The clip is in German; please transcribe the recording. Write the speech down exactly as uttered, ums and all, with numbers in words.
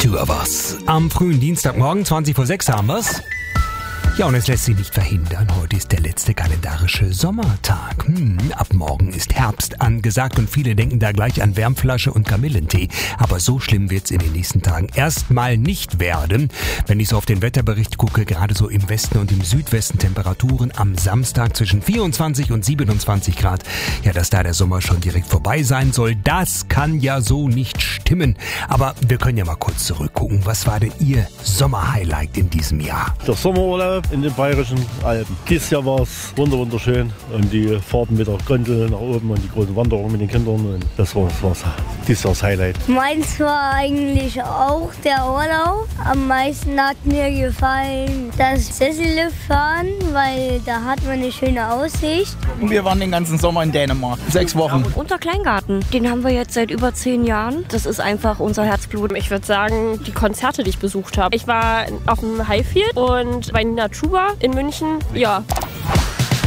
Tür was. Am frühen Dienstagmorgen, zwanzig vor sechs haben wir's. Ja, und es lässt sich nicht verhindern. Heute ist der letzte kalendarische Sommertag. Hm, ab morgen ist Herbst angesagt und viele denken da gleich an Wärmflasche und Kamillentee. Aber so schlimm wird's in den nächsten Tagen erstmal nicht werden. Wenn ich so auf den Wetterbericht gucke, gerade so im Westen und im Südwesten Temperaturen am Samstag zwischen vierundzwanzig und siebenundzwanzig Grad. Ja, dass da der Sommer schon direkt vorbei sein soll, das kann ja so nicht stimmen. Aber wir können ja mal kurz zurückgucken. Was war denn Ihr Sommerhighlight in diesem Jahr? Der Sommerurlaub in den Bayerischen Alpen. Dieses Jahr war es wunderschön und die Fahrten mit der Gondel nach oben und die großen Wanderungen mit den Kindern. Und das war, das war dieses Jahr das Highlight. Meins war eigentlich auch der Urlaub. Am meisten hat mir gefallen das Sesselliftfahren, weil da hat man eine schöne Aussicht. Wir waren den ganzen Sommer in Dänemark. Sechs Wochen. Unter Kleingarten. Den haben wir jetzt seit über zehn Jahren. Das ist einfach unser Herzblut. Ich würde sagen, die Konzerte, die ich besucht habe. Ich war auf dem Highfield und bei Nina Chuba in München. Ja,